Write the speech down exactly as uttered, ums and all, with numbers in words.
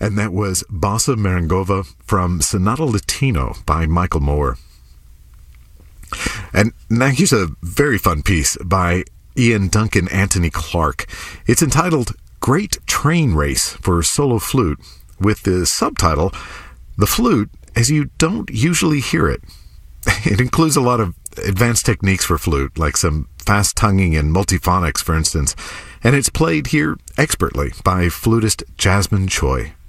And that was Bossa Marangova from Sonata Latino by Michael Moore. And now here's a very fun piece by Ian Duncan Anthony Clark. It's entitled Great Train Race for Solo Flute, with the subtitle, The Flute as You Don't Usually Hear It. It includes a lot of advanced techniques for flute, like some fast tonguing and multiphonics, for instance, and it's played here expertly by flutist Jasmine Choi.